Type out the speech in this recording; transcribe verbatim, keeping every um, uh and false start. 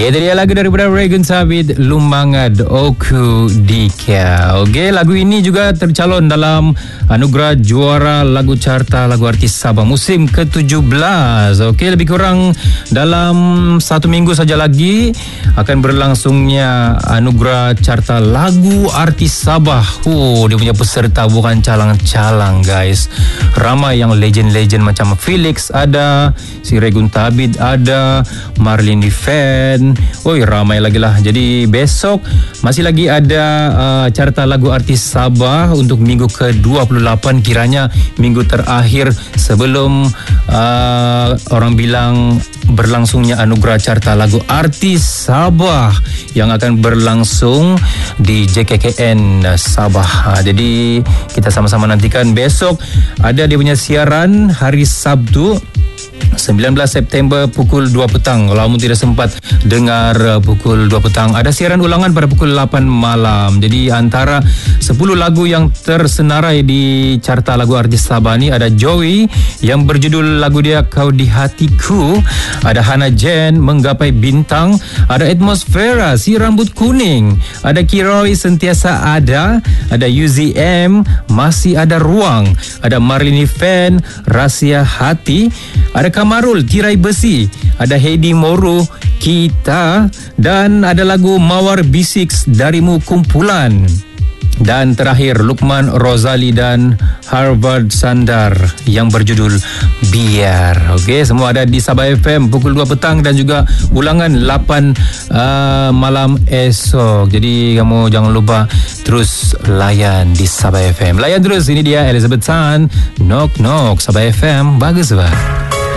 Ya, tadi lagu daripada Regan Sabit, Lumangad Oku Dika. Okey, lagu ini juga tercalon dalam anugerah juara lagu carta lagu artis Sabah musim ke tujuh belas. Okey, lebih kurang dalam satu minggu saja lagi akan berlangsungnya anugerah carta lagu artis Sabah. Oh, dia punya peserta bukan calang-calang, guys. Ramai yang legend-legend macam Felix ada, si Regan Sabit ada, Marlini Fan. Oi, ramai lagi lah. Jadi besok masih lagi ada uh, carta lagu artis Sabah untuk minggu ke dua puluh lapan, kiranya minggu terakhir sebelum uh, orang bilang berlangsungnya anugerah carta lagu artis Sabah yang akan berlangsung di J K K N Sabah. Jadi kita sama-sama nantikan. Besok ada dia punya siaran hari Sabtu sembilan belas September pukul dua petang. Kalau kamu tidak sempat dengar uh, pukul dua petang, ada siaran ulangan pada pukul lapan malam. Jadi antara sepuluh lagu yang tersenarai di carta lagu artis Sabah ni ada Joey yang berjudul lagu dia Kau di Hatiku, ada Hana Jen Menggapai Bintang, ada Atmosfera Si Rambut Kuning, ada Kiroi Sentiasa Ada, ada U Z M Masih Ada Ruang, ada Marlini Fan Rahsia Hati, ada Kamarul Tirai Besi, ada Heidi Moro Kita, dan ada lagu Mawar Bisik Darimu Kumpulan. Dan terakhir Lukman Rozali dan Harvard Sandar yang berjudul Biar. Okey, semua ada di Sabah F M pukul dua petang dan juga ulangan lapan uh, malam esok. Jadi kamu jangan lupa terus layan di Sabah F M. Layan terus, ini dia Elizabeth Tan, Knock Knock, Sabah F M. Bagus, bah.